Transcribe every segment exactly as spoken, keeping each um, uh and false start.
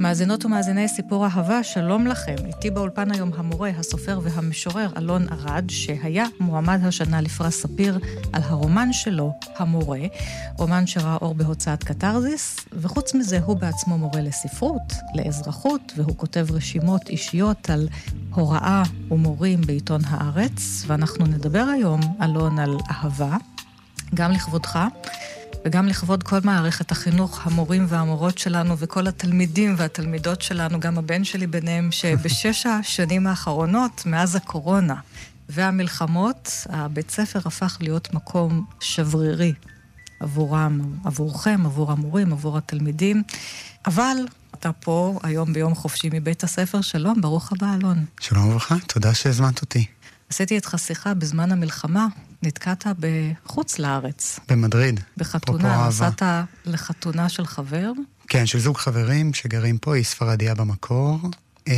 מאזינות ומאזיני סיפור אהבה, שלום לכם. איתי באולפן היום המורה, הסופר והמשורר אלון ארד, שהיה מועמד השנה לפרס ספיר על הרומן שלו, המורה, רומן שראה אור בהוצאת קטרזיס, וחוץ מזה הוא בעצמו מורה לספרות, לאזרחות, והוא כותב רשימות אישיות על הוראה ומורים בעיתון הארץ, ואנחנו נדבר היום, אלון, על אהבה, גם לכבודך, וגם לכבוד כל מערכת החינוך, המורים והמורות שלנו, וכל התלמידים והתלמידות שלנו, גם הבן שלי ביניהם, שבשש השנים האחרונות, מאז הקורונה והמלחמות, הבית ספר הפך להיות מקום שברירי עבורם, עבורכם, עבור המורים, עבור התלמידים. אבל אתה פה היום ביום חופשי מבית הספר. שלום, ברוך הבא, אלון. שלום וברכה, תודה שהזמנת אותי. עשיתי איתך שיחה בזמן המלחמה, נתקעת בחוץ לארץ. במדריד. בחתונה, נסעת לחתונה של חבר? כן, של זוג חברים שגרים פה, היא ספרדיה במקור, אה,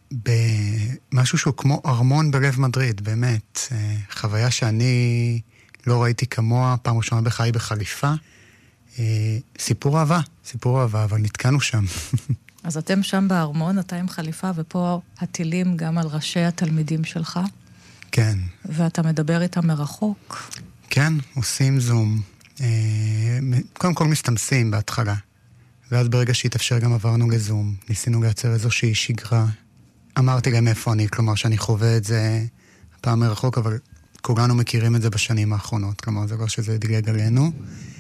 במשהו שהוא כמו ארמון בלב מדריד, באמת. אה, חוויה שאני לא ראיתי כמוה, פעם ראשונה בחיי בחליפה. אה, סיפור אהבה, סיפור אהבה, אבל נתקענו שם. אז אתם שם בארמון, אתה עם חליפה, ופה הטילים גם על ראשי התלמידים שלך? כן. ואתה מדבר איתם מרחוק? כן, עושים זום. קודם כל מסתמסים בהתחלה. ואז ברגע שהתאפשר גם עברנו לזום. ניסינו לייצר איזושהי שגרה. אמרתי גם איפה אני, כלומר שאני חווה את זה פעם מרחוק, אבל כולנו מכירים את זה בשנים האחרונות. כלומר, זה לא שזה דילג עלינו.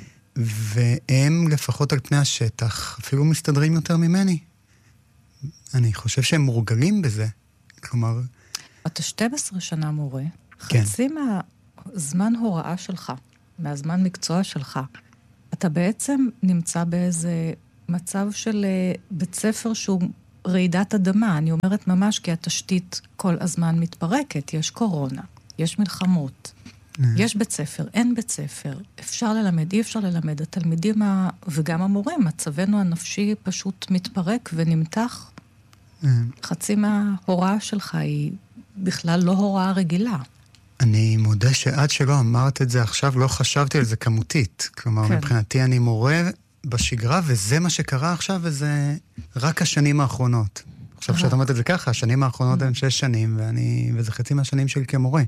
והם לפחות על פני השטח אפילו מסתדרים יותר ממני. אני חושב שהם מורגלים בזה. כלומר... אתה שתים עשרה שנה מורה, כן. חצי מהזמן הוראה שלך, מהזמן מקצוע שלך, אתה בעצם נמצא באיזה מצב של בית ספר שהוא רעידת אדמה. אני אומרת ממש כי התשתית כל הזמן מתפרקת. יש קורונה, יש מלחמות, יש בית ספר, אין בית ספר. אפשר ללמד, אי אפשר ללמד. התלמידים ה... וגם המורים, מצבנו הנפשי פשוט מתפרק ונמתח. חצי מההוראה שלך היא... בכלל לא הוראה רגילה. אני מודה שעד שלא אמרת את זה עכשיו, לא חשבתי על זה כמותית. כלומר, כן. מבחינתי אני מורה בשגרה, וזה מה שקרה עכשיו, וזה רק השנים האחרונות. עכשיו, כשאת אומרת את זה ככה, השנים האחרונות הן שש שנים, ואני, וזה חצי מהשנים שלי כמורה.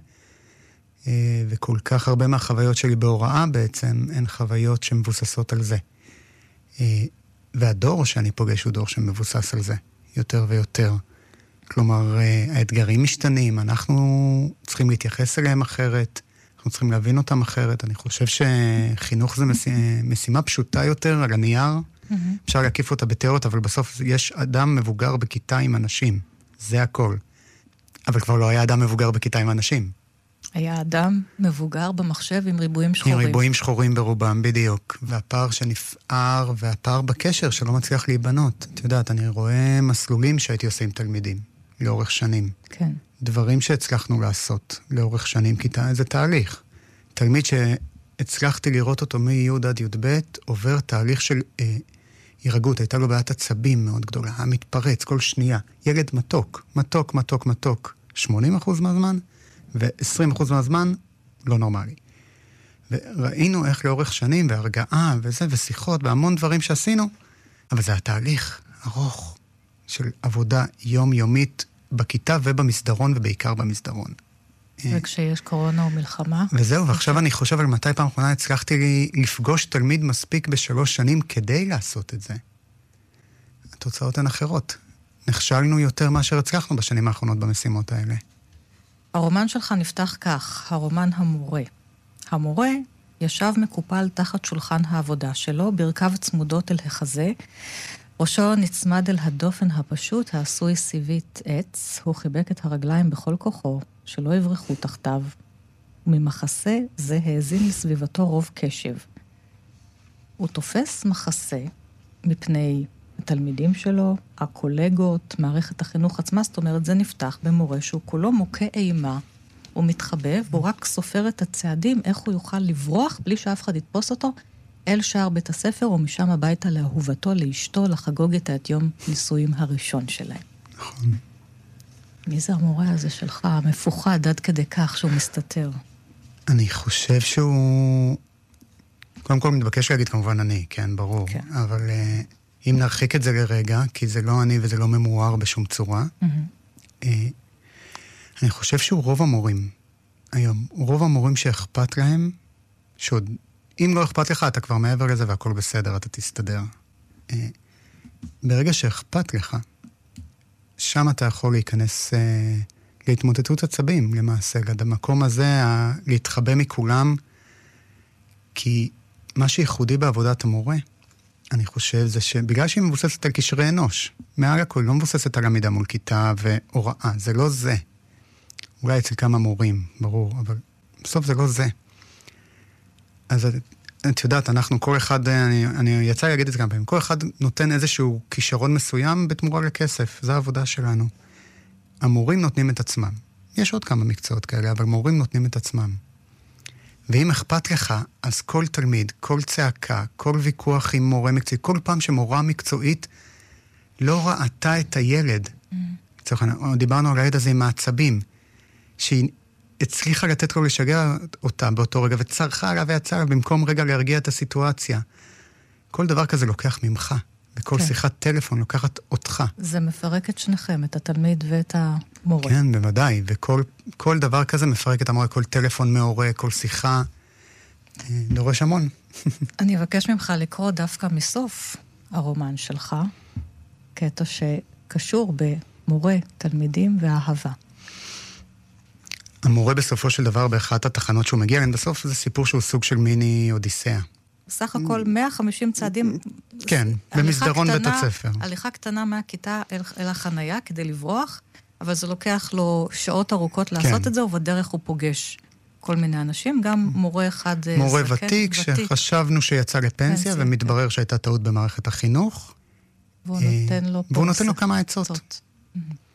וכל כך הרבה מהחוויות שלי בהוראה בעצם, הן חוויות שמבוססות על זה. והדור שאני פוגש הוא דור שמבוסס על זה, יותר ויותר. כלומר, האתגרים משתנים, אנחנו צריכים להתייחס אליהם אחרת, אנחנו צריכים להבין אותם אחרת. אני חושב שחינוך זה משימה פשוטה יותר על הנייר, mm-hmm. אפשר להקיף אותה בתיאוריות, אבל בסוף יש אדם מבוגר בכיתה עם אנשים, זה הכל. אבל כבר לא היה אדם מבוגר בכיתה עם אנשים. היה אדם מבוגר במחשב עם ריבועים שחורים. עם ריבועים שחורים ברובם, בדיוק. והפער שנפער, והפער בקשר שלא מצליח להיבנות. את יודעת, אני רואה מסלולים שהייתי עושה עם תלמידים. לאורך שנים. כן. דברים שהצלחנו לעשות לאורך שנים, כי זה תהליך. תלמיד שהצלחתי לראות אותו מ-י' עד י"ב, עובר תהליך של אה, הירגות, הייתה לו בעיית עצבים מאוד גדולה, המתפרץ כל שנייה. ילד מתוק, מתוק, מתוק, מתוק. שמונים אחוז מהזמן, ו-עשרים אחוז מהזמן לא נורמלי. וראינו איך לאורך שנים, והרגעה וזה, ושיחות, והמון דברים שעשינו, אבל זה התהליך ארוך. של עבודה יומיומית בכיתה ובמסדרון, ובעיקר במסדרון. וכשיש קורונה או מלחמה? וזהו, ועכשיו אני חושב על מתי פעם אחרונה הצלחתי לי לפגוש תלמיד מספיק בשלוש שנים כדי לעשות את זה. התוצאות הן אחרות. נכשלנו יותר מאשר הצלחנו בשנים האחרונות במשימות האלה. הרומן שלך נפתח כך, הרומן המורה. המורה ישב מקופל תחת שולחן העבודה שלו, ברכב צמודות אל החזה, ראשו נצמד אל הדופן הפשוט, העשוי סיבית עץ, הוא חיבק את הרגליים בכל כוחו, שלא יברחו תחתיו, וממחסה זה האזין לסביבתו רוב קשב. הוא תופס מחסה מפני התלמידים שלו, הקולגות, מערכת החינוך עצמה, זאת אומרת, זה נפתח במורה שהוא כולו מוכה אימה, הוא מתחבב, והוא רק סופר את הצעדים, איך הוא יוכל לברוח בלי שאף אחד יתפוס אותו, אל שער בית הספר, ומשם הביתה לאהובתו, לאשתו, לחגוג את יום נישואים הראשון שלהם. נכון. מי זה המורה הזה שלך, המפוחד עד כדי כך שהוא מסתתר? אני חושב שהוא... קודם כל מתבקש להגיד כמובן אני, כן, ברור. כן. אבל uh, אם נרחיק את זה לרגע, כי זה לא אני וזה לא ממואר בשום צורה, mm-hmm. אני חושב שהוא רוב המורים היום. רוב המורים שאכפת להם, שעוד, אם לא אכפת לך, אתה כבר מעבר לזה והכל בסדר, אתה תסתדר. ברגע שאכפת לך, שם אתה יכול להיכנס להתמוטטות עצבים, למעשה. עד המקום הזה, להתחבא מכולם, כי מה שייחודי בעבודת המורה, אני חושב, זה שבגלל שהיא מבוססת על קשרי אנוש, מעל הכל, לא מבוססת על עמידה מול כיתה והוראה, זה לא זה. אולי אצל כמה מורים, ברור, אבל בסוף זה לא זה. אז את יודעת, אנחנו כל אחד, אני, אני יצא להגיד את זה כמה פעמים, כל אחד נותן איזשהו כישרון מסוים בתמורה לכסף, זו העבודה שלנו. המורים נותנים את עצמם. יש עוד כמה מקצועות כאלה, אבל מורים נותנים את עצמם. ואם אכפת לך, אז כל תלמיד, כל צעקה, כל ויכוח עם מורה מקצועי, כל פעם שמורה מקצועית לא ראתה את הילד. Mm. דיברנו על הילד הזה עם העצבים, שהיא הצליחה לתת לו לשגע אותה באותו רגע, וצרחה עליו ויצאה במקום רגע להרגיע את הסיטואציה. כל דבר כזה לוקח ממך, וכל כן. שיחת טלפון לוקחת אותך. זה מפרק את שניכם, את התלמיד ואת המורה. כן, בוודאי, וכל כל דבר כזה מפרק את המורה, כל טלפון מהורה, כל שיחה, דורש המון. אני אבקש ממך לקרוא דווקא מסוף הרומן שלך, קטע שקשור במורה, תלמידים ואהבה. המורה בסופו של דבר באחת התחנות שהוא מגיע, בסוף זה סיפור שהוא סוג של מיני אודיסאה. בסך הכל מאה וחמישים צעדים. כן, במסדרון בית הספר. הליכה קטנה מהכיתה אל, אל החנייה כדי לברוח, אבל זה לוקח לו שעות ארוכות לעשות כן. את זה, ובדרך הוא פוגש כל מיני אנשים, גם מורה אחד מורה זקן, ותיק, ותיק, שחשבנו שיצא לפנסיה, פנסיה, ומתברר כן. שהייתה טעות במערכת החינוך. והוא נותן לו, והוא נותן לו כמה עצות. עצות.